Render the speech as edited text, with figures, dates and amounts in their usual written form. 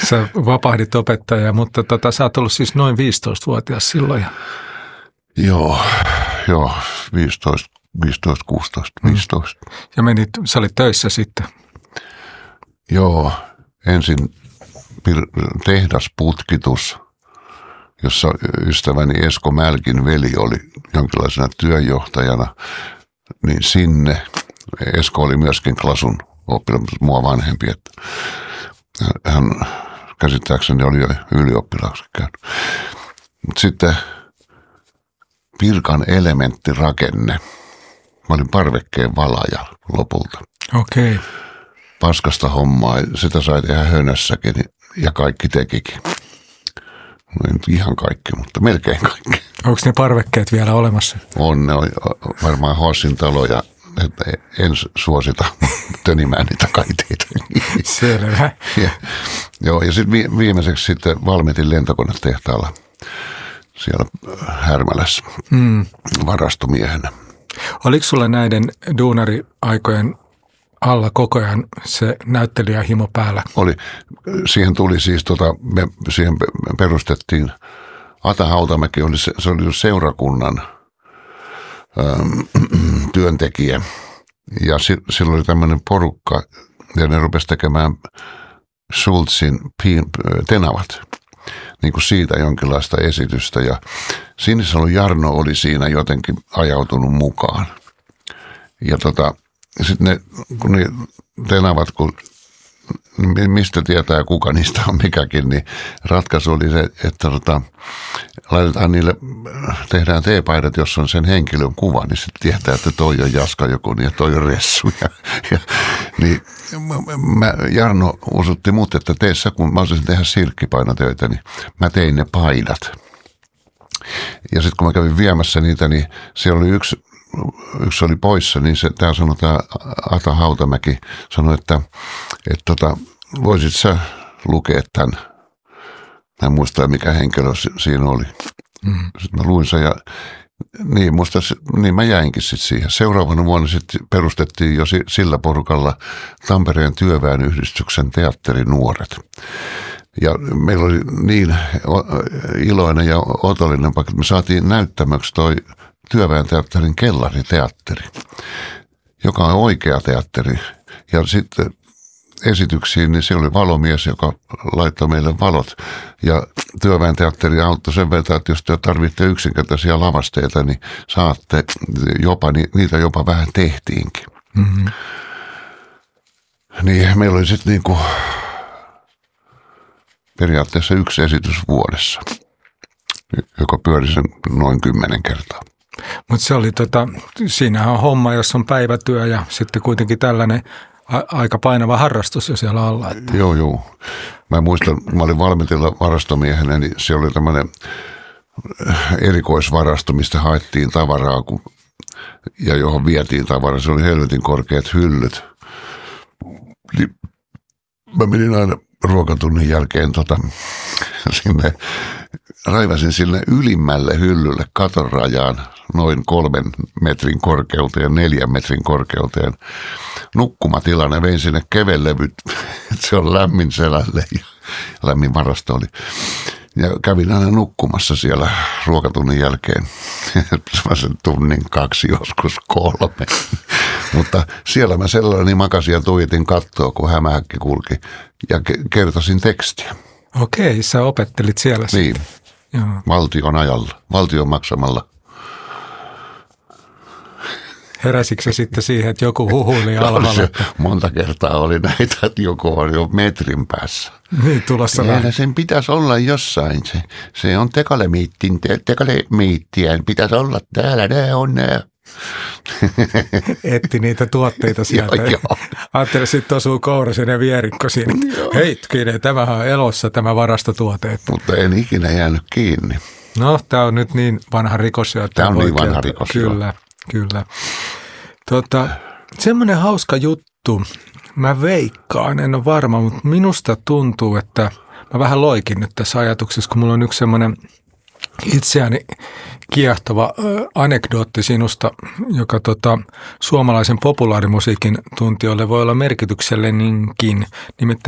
Sä vapahdit opettajaa, mutta sä oot ollut siis noin 15-vuotias silloin. Joo, 15, 16, 15. Ja sä olit töissä sitten? Joo, ensin tehdasputkitus, jossa ystäväni Esko Mälkin veli oli jonkinlaisena työnjohtajana, niin sinne. Esko oli myöskin Klasun oppilas, mua vanhempi, että hän käsittääkseni oli jo ylioppilaaksi käynyt. Sitten Pirkan elementtirakenne. Mä olin parvekkeen valaja lopulta. Okei. Paskasta hommaa, sitä sai tehdä Hönössäkin ja kaikki tekikin. No ei nyt ihan kaikki, mutta melkein kaikki. Onko ne parvekkeet vielä olemassa? On, ne on varmaan Hossin taloja. En suosita tönimään niitä kaiteita. Selvä. Ja sitten viimeiseksi sitten Valmetin lentokonetehtaalla siellä Härmälässä varastomiehenä. Oliko sulla näiden duunariaikojen alla koko ajan se näyttelijähimo päällä? Oli. Siihen tuli siis, siihen perustettiin, Ata Hautamäki se oli seurakunnan työntekijä. Ja silloin oli tämmöinen porukka, ja ne rupesi tekemään Schultzin tenavat, niin kuin siitä jonkinlaista esitystä. Ja Sinisalon Jarno oli siinä jotenkin ajautunut mukaan. Ja sitten ne tenavat, mistä tietää kuka niistä on mikäkin, niin ratkaisu oli se, että laitetaan niille, tehdään teepaidat, jossa on sen henkilön kuva, niin sitten tietää, että toi on Jaska joku ja toi on Ressu. Niin Jarno usutti mut, että teissä, kun mä olisin tehdä silkkipainotöitä, niin mä tein ne paidat. Ja sitten kun mä kävin viemässä niitä, niin siellä oli yksi oli poissa, niin tämä Ata Hautamäki sanoi, että voisit sä lukea tämän. Mä en muista, mikä henkilö siinä oli. Sitten mä luin sen ja niin mä jäinkin sitten siihen. Seuraavana vuonna sitten perustettiin jo sillä porukalla Tampereen työväenyhdistyksen teatterinuoret. Ja meillä oli niin iloinen ja otollinen paikka, että me saatiin näyttämöksi toi Työväen teatterin kellariteatteri, joka on oikea teatteri. Ja sitten esityksiin, niin se oli valomies, joka laittoi meille valot. Ja Työväen teatteri auttoi sen verran, että jos te tarvitte yksinkertaisia lavasteita, niin saatte niitä jopa vähän tehtiinkin. Mm-hmm. Niin meillä oli sitten niinku periaatteessa yksi esitys vuodessa, joka pyöri sen noin 10 kertaa. Mutta se oli siinähän on homma, jos on päivätyö ja sitten kuitenkin tällainen aika painava harrastus jo siellä alla. Että. Joo. Mä muistan, mä olin Valmetilla varastomiehenä, niin se oli tämmöinen erikoisvarasto, mistä haettiin tavaraa ja johon vietiin tavaraa. Se oli helvetin korkeat hyllyt. Mä menin aina ruokatunnin jälkeen raivasin sille ylimmälle hyllylle katon rajaan noin 3 metrin korkeuteen, 4 metrin korkeuteen nukkumatilan ja vein sinne kevellevyt, että se on lämmin selälle ja lämmin varasto oli. Ja kävin aina nukkumassa siellä ruokatunnin jälkeen, sen tunnin 2, joskus 3. Mutta siellä mä sellainen makasin ja tuijotin kattoa, kun hämähäkki kulki ja kertoisin tekstiä. Okei, sä opettelit siellä. Niin, valtion ajalla, valtion maksamalla. Heräsitkö sä sitten siihen, että joku huhuili alhaalla? Monta kertaa oli näitä, että joku on jo metrin päässä. Niin, tulossa vähän. Sen pitäisi olla jossain. Se on tekalemiittien. Pitäisi olla täällä, ne on ne. Etti niitä tuotteita sieltä. Joo. Ajattelin, sitten osuu Kourasen ja Vierikko siinä. Heitkinen, tämähän on elossa tämä varastotuote. Mutta en ikinä jäänyt kiinni. No, tämä on nyt niin vanha rikos. Tämä on niin vanha rikos. Kyllä. Semmoinen hauska juttu, mä veikkaan, en ole varma, mutta minusta tuntuu, että mä vähän loikin nyt tässä ajatuksessa, kun mulla on yksi semmoinen itseäni kiehtova anekdootti sinusta, joka suomalaisen populaarimusiikin tuntijoille voi olla merkityksellinenkin. Nimittäin